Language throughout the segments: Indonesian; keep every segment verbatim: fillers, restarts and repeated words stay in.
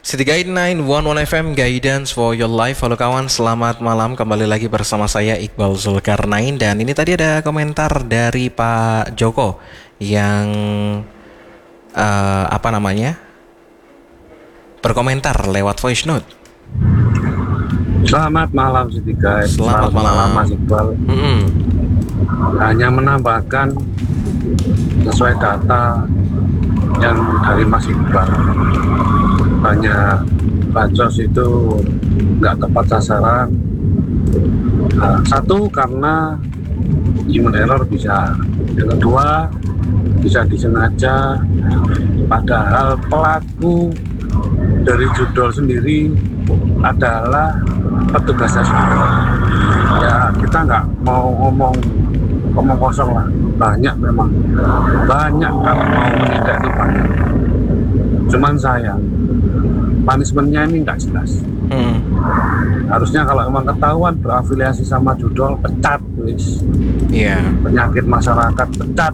City Guide sembilan satu satu F M, Guidance for Your Life. Halo kawan, selamat malam. Kembali lagi bersama saya Iqbal Zulkarnain. Dan ini tadi ada komentar dari Pak Joko yang uh, apa namanya berkomentar lewat voice note. Selamat malam City Guide. Selamat, Selamat malam. malam Mas Iqbal. Mm-hmm. Hanya menambahkan sesuai data yang dari Mas Iqbal, banyak bansos itu nggak tepat sasaran. Nah, satu karena human error bisa, yang kedua bisa disengaja, padahal pelaku dari judul sendiri adalah petugas nasional. Ya kita nggak mau ngomong ngomong kosong lah, banyak memang banyak, kalau mau menindak itu banyak. Cuman sayang punishment-nya ini nggak jelas. Hmm. Harusnya kalau emang ketahuan berafiliasi sama judul, pecat, please. Iya. Yeah. Penyakit masyarakat, pecat.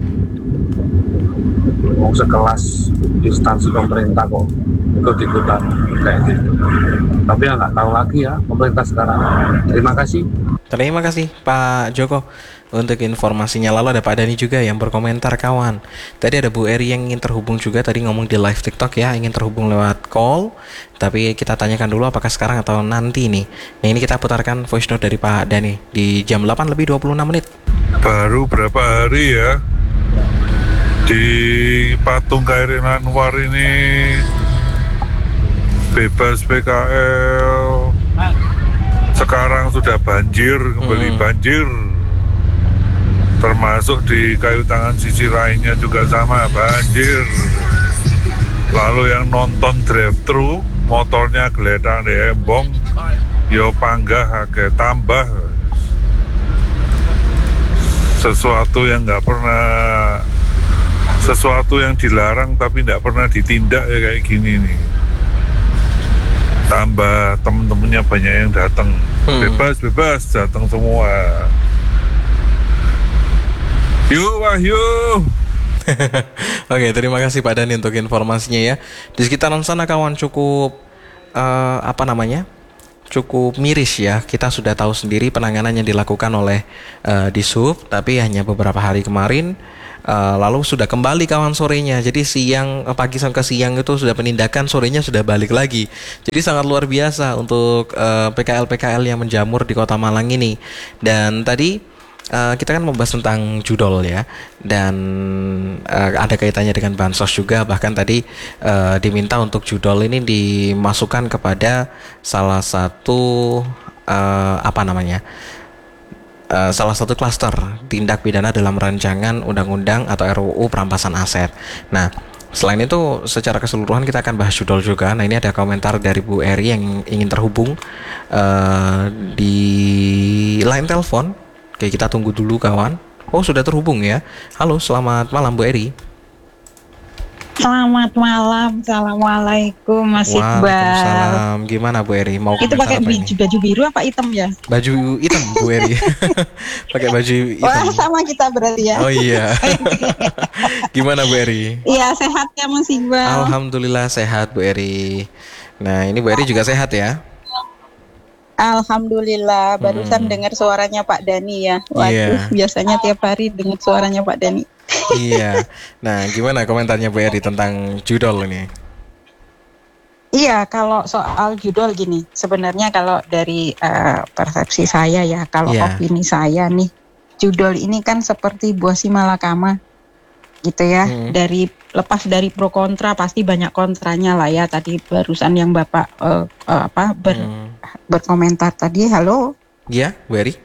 Mau sekelas instansi pemerintah kok ikut-ikutan kayak gitu. Tapi ya nggak tahu lagi ya pemerintah sekarang. Terima kasih. Terima kasih Pak Joko untuk informasinya. Lalu ada Pak Dani juga yang berkomentar, kawan. Tadi ada Bu Eri yang ingin terhubung juga, tadi ngomong di live TikTok ya, ingin terhubung lewat call. Tapi kita tanyakan dulu apakah sekarang atau nanti nih. Nah ini kita putarkan voice note dari Pak Dani di jam delapan lebih dua puluh enam menit. Baru berapa hari ya di Patung K R I Anwar ini bebas P K L. Sekarang sudah banjir, kembali hmm. banjir. Termasuk di Kayu Tangan sisi lainnya juga sama, banjir. Lalu yang nonton drive-thru, motornya geledah di embong, yo panggah agak tambah. Sesuatu yang nggak pernah, sesuatu yang dilarang tapi nggak pernah ditindak ya kayak gini nih. Tambah temen-temennya banyak yang datang, hmm. bebas bebas datang semua. Yuk Wahyu. Oke, terima kasih Pak Dani untuk informasinya ya. Di sekitaran sana kawan cukup uh, apa namanya cukup miris ya. Kita sudah tahu sendiri penanganan yang dilakukan oleh uh, Dishub, tapi hanya beberapa hari kemarin. Uh, lalu sudah kembali kawan sorenya. Jadi siang, pagi sampai siang itu sudah penindakan, sorenya sudah balik lagi. Jadi sangat luar biasa untuk uh, P K L-P K L yang menjamur di Kota Malang ini. Dan tadi uh, kita kan membahas tentang judol ya. Dan uh, ada kaitannya dengan bansos juga. Bahkan tadi uh, diminta untuk judol ini dimasukkan kepada salah satu uh, apa namanya Uh, salah satu klaster tindak pidana dalam rancangan undang-undang atau R U U perampasan aset. Nah, selain itu secara keseluruhan kita akan bahas judul juga. Nah, ini ada komentar dari Bu Eri yang ingin terhubung uh, di line telepon. Oke, kita tunggu dulu kawan. Oh, sudah terhubung ya. Halo, selamat malam Bu Eri. Selamat malam, assalamualaikum Mas Iqbal. Waalaikumsalam. Gimana Bu Eri? Mau itu pakai baju, baju biru apa hitam ya? Baju hitam Bu Eri. Pakai baju hitam. Wah, sama kita berarti ya. Oh iya. Gimana Bu Eri? Iya, sehat ya Mas Iqbal. Alhamdulillah sehat Bu Eri. Nah ini Bu Eri juga sehat ya? Alhamdulillah, barusan hmm. dengar suaranya Pak Dani ya. Waduh, yeah. biasanya tiap hari dengar suaranya Pak Dani. Iya. Nah, gimana komentarnya Bu Eri tentang judol ini? Iya, kalau soal judol gini, sebenarnya kalau dari uh, persepsi saya ya, kalau yeah. opini saya nih, judol ini kan seperti buah si malakama, gitu ya. Hmm. Dari lepas dari pro kontra pasti banyak kontranya lah ya. Tadi barusan yang Bapak uh, uh, apa ber, hmm. berkomentar tadi. Halo. Iya, Bu Eri.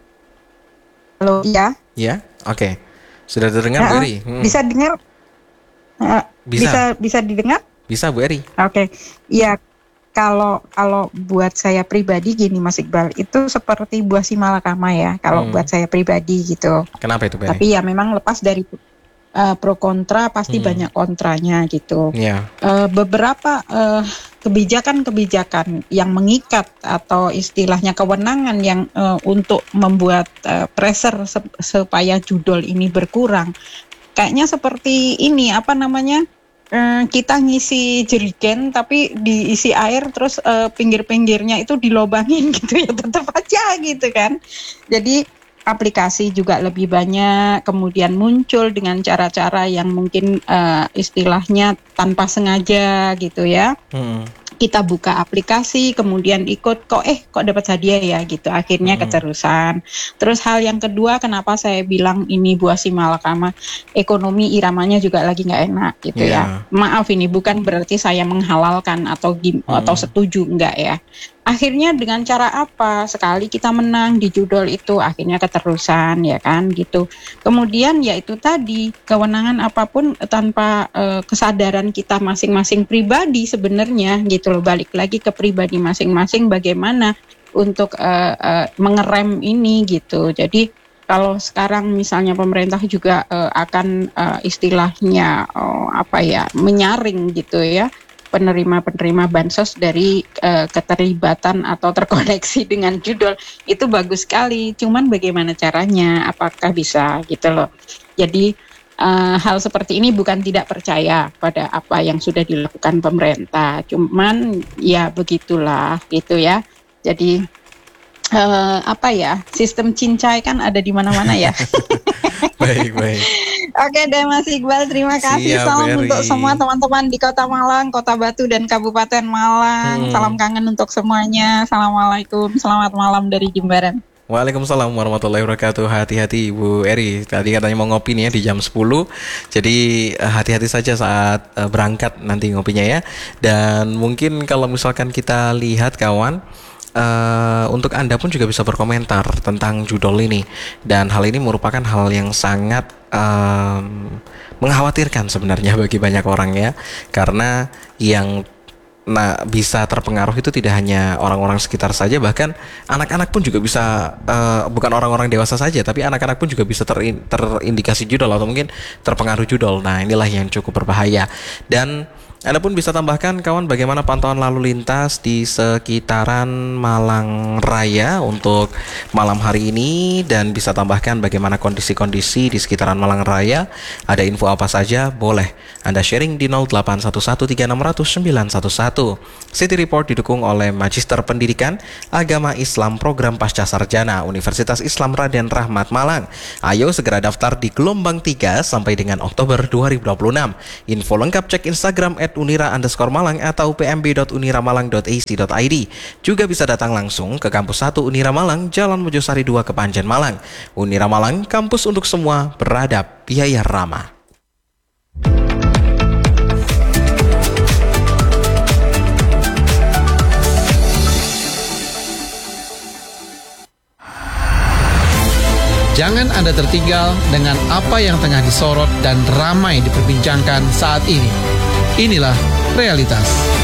Halo, iya. Iya, oke. Okay. Sudah terdengar nah, Bu Eri? Hmm. Bisa dengar? Uh, bisa. bisa bisa didengar? Bisa Bu Eri. Oke. Okay. Ya, kalau kalau buat saya pribadi gini Mas Iqbal, itu seperti buah si malakama ya. Kalau hmm. buat saya pribadi gitu. Kenapa itu Bu Eri? Tapi ya memang lepas dari uh, pro kontra pasti hmm. banyak kontranya gitu. Yeah. Uh, beberapa uh, kebijakan-kebijakan yang mengikat atau istilahnya kewenangan yang uh, untuk membuat uh, pressure sep- supaya judol ini berkurang. Kayaknya seperti ini apa namanya? eh, kita ngisi jerigen tapi diisi air terus eh, pinggir-pinggirnya itu dilobangin gitu ya, tetap aja gitu kan. Jadi aplikasi juga lebih banyak, kemudian muncul dengan cara-cara yang mungkin uh, istilahnya tanpa sengaja gitu ya. Hmm. Kita buka aplikasi, kemudian ikut, kok eh kok dapat hadiah ya gitu, akhirnya hmm. keterusan. Terus hal yang kedua, kenapa saya bilang ini buah si malakama, ekonomi iramanya juga lagi nggak enak gitu yeah. ya. Maaf ini bukan berarti saya menghalalkan atau gim- hmm. atau setuju, enggak ya. Akhirnya dengan cara apa? Sekali kita menang di judol itu akhirnya keterusan ya kan gitu. Kemudian ya itu tadi, kewenangan apapun tanpa uh, kesadaran kita masing-masing pribadi sebenarnya gitu loh. Balik lagi ke pribadi masing-masing bagaimana untuk uh, uh, mengerem ini gitu. Jadi kalau sekarang misalnya pemerintah juga uh, akan uh, istilahnya uh, apa ya, menyaring gitu ya penerima-penerima bansos dari uh, keterlibatan atau terkoneksi dengan judol, itu bagus sekali. Cuman bagaimana caranya? Apakah bisa gitu loh. Jadi uh, hal seperti ini bukan tidak percaya pada apa yang sudah dilakukan pemerintah. Cuman ya begitulah gitu ya. Jadi uh, apa ya, sistem cincai kan ada di mana-mana ya. Baik, baik. Oke deh Mas Iqbal, terima kasih. Siap, salam Mary. Untuk semua teman-teman di Kota Malang, Kota Batu, dan Kabupaten Malang. Hmm. Salam kangen untuk semuanya. Assalamualaikum, selamat malam dari Jimbaran. Waalaikumsalam warahmatullahi wabarakatuh. Hati-hati Ibu Eri. Tadi katanya mau ngopi nih ya di jam sepuluh. Jadi hati-hati saja saat berangkat nanti ngopinya ya. Dan mungkin kalau misalkan kita lihat kawan, Uh, untuk Anda pun juga bisa berkomentar tentang judul ini. Dan hal ini merupakan hal yang sangat um, mengkhawatirkan sebenarnya bagi banyak orang ya. Karena yang nah, bisa terpengaruh itu tidak hanya orang-orang sekitar saja, bahkan anak-anak pun juga bisa, uh, bukan orang-orang dewasa saja, tapi anak-anak pun juga bisa terin, terindikasi judul atau mungkin terpengaruh judul. Nah inilah yang cukup berbahaya. Dan Anda pun bisa tambahkan kawan bagaimana pantauan lalu lintas di sekitaran Malang Raya untuk malam hari ini, dan bisa tambahkan bagaimana kondisi-kondisi di sekitaran Malang Raya. Ada info apa saja boleh Anda sharing di nol delapan satu satu tiga enam nol nol sembilan satu satu. City Report didukung oleh Magister Pendidikan Agama Islam Program Pasca Sarjana Universitas Islam Raden Rahmat Malang. Ayo segera daftar di gelombang tiga sampai dengan Oktober dua ribu dua puluh enam. Info lengkap cek Instagram at unira underscore malang atau p m b dot uniramalang dot a c dot i d. Juga bisa datang langsung ke kampus satu Unira Malang, Jalan Mojosari dua, Kepanjen Malang. Unira Malang, kampus untuk semua, beradab, biaya ramah. Jangan Anda tertinggal dengan apa yang tengah disorot dan ramai diperbincangkan saat ini. Inilah realitas.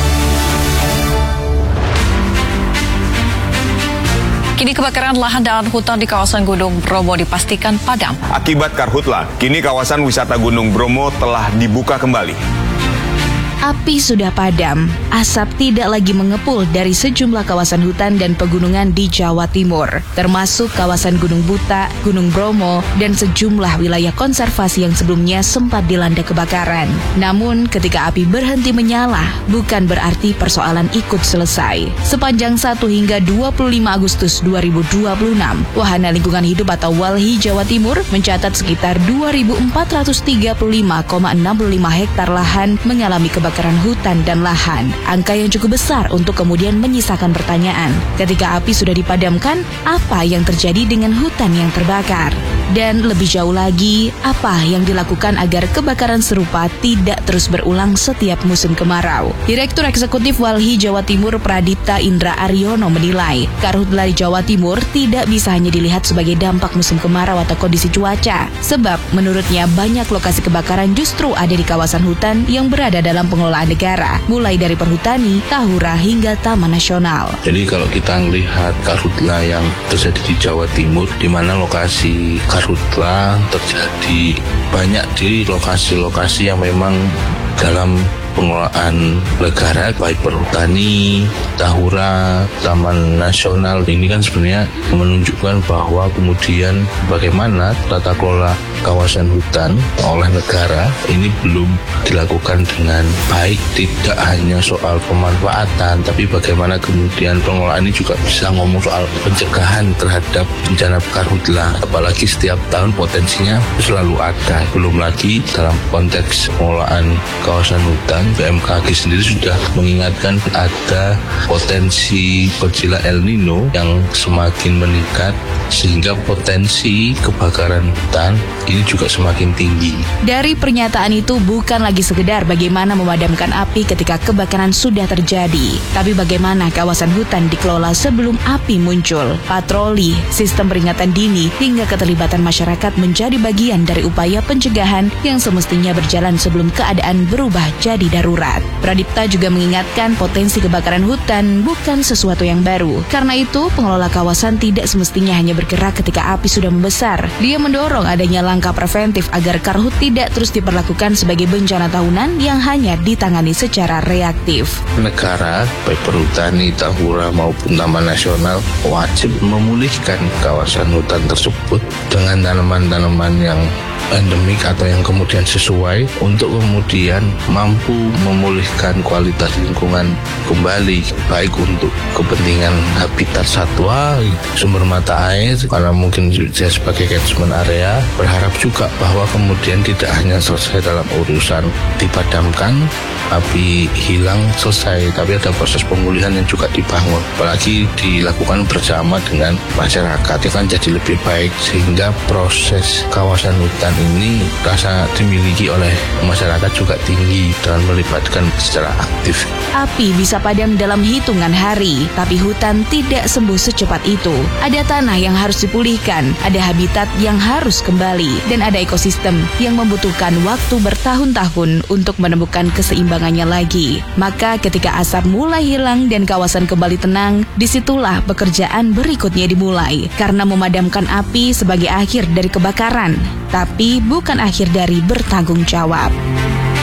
Kini kebakaran lahan dan hutan di kawasan Gunung Bromo dipastikan padam. Akibat karhutla, kini kawasan wisata Gunung Bromo telah dibuka kembali. Api sudah padam, asap tidak lagi mengepul dari sejumlah kawasan hutan dan pegunungan di Jawa Timur, termasuk kawasan Gunung Buta, Gunung Bromo, dan sejumlah wilayah konservasi yang sebelumnya sempat dilanda kebakaran. Namun, ketika api berhenti menyala, bukan berarti persoalan ikut selesai. Sepanjang satu hingga dua puluh lima Agustus dua ribu dua puluh enam, Wahana Lingkungan Hidup atau Walhi Jawa Timur mencatat sekitar dua ribu empat ratus tiga puluh lima koma enam lima hektar lahan mengalami kebakaran kebakaran hutan dan lahan. Angka yang cukup besar untuk kemudian menyisakan pertanyaan. Ketika api sudah dipadamkan, apa yang terjadi dengan hutan yang terbakar? Dan lebih jauh lagi, apa yang dilakukan agar kebakaran serupa tidak terus berulang setiap musim kemarau? Direktur Eksekutif Walhi Jawa Timur Pradipta Indra Aryono menilai, karhutla di Jawa Timur tidak bisa hanya dilihat sebagai dampak musim kemarau atau kondisi cuaca. Sebab menurutnya banyak lokasi kebakaran justru ada di kawasan hutan yang berada dalam pengelolaan negara, mulai dari perhutani, tahura hingga taman nasional. Jadi kalau kita melihat karhutla yang terjadi di Jawa Timur, di mana lokasi karhutla terjadi banyak di lokasi-lokasi yang memang dalam pengelolaan negara, baik perhutani, Tahura, Taman Nasional. Ini kan sebenarnya menunjukkan bahwa kemudian bagaimana tata kelola kawasan hutan oleh negara ini belum dilakukan dengan baik. Tidak hanya soal pemanfaatan, tapi bagaimana kemudian pengelolaan ini juga bisa ngomong soal pencegahan terhadap bencana karhutla. Apalagi setiap tahun potensinya selalu ada. Belum lagi dalam konteks pengelolaan kawasan hutan, B M K G sendiri sudah mengingatkan ada potensi Godzilla El Nino yang semakin meningkat, sehingga potensi kebakaran hutan ini juga semakin tinggi. Dari pernyataan itu bukan lagi sekedar bagaimana memadamkan api ketika kebakaran sudah terjadi, tapi bagaimana kawasan hutan dikelola sebelum api muncul. Patroli, sistem peringatan dini, hingga keterlibatan masyarakat menjadi bagian dari upaya pencegahan yang semestinya berjalan sebelum keadaan berubah jadi darurat. Pradipta juga mengingatkan potensi kebakaran hutan bukan sesuatu yang baru. Karena itu, pengelola kawasan tidak semestinya hanya bergerak ketika api sudah membesar. Dia mendorong adanya langkah preventif agar karhut tidak terus diperlakukan sebagai bencana tahunan yang hanya ditangani secara reaktif. Negara, baik perhutani, Tahura maupun Taman Nasional wajib memulihkan kawasan hutan tersebut dengan tanaman-tanaman yang endemik atau yang kemudian sesuai untuk kemudian mampu memulihkan kualitas lingkungan kembali, baik untuk kepentingan habitat satwa, sumber mata air, karena mungkin saya sebagai catchment area berharap juga bahwa kemudian tidak hanya selesai dalam urusan dipadamkan, api hilang selesai, tapi ada proses pemulihan yang juga dibangun, apalagi dilakukan bersama dengan masyarakat, ya kan jadi lebih baik, sehingga proses kawasan hutan ini rasa dimiliki oleh masyarakat juga tinggi dan melibatkan secara aktif. Api bisa padam dalam hitungan hari, tapi hutan tidak sembuh secepat itu. Ada tanah yang harus dipulihkan, ada habitat yang harus kembali, dan ada ekosistem yang membutuhkan waktu bertahun-tahun untuk menemukan keseimbangannya lagi. Maka ketika asap mulai hilang dan kawasan kembali tenang, disitulah pekerjaan berikutnya dimulai, karena memadamkan api sebagai akhir dari kebakaran, tapi bukan akhir dari bertanggung jawab.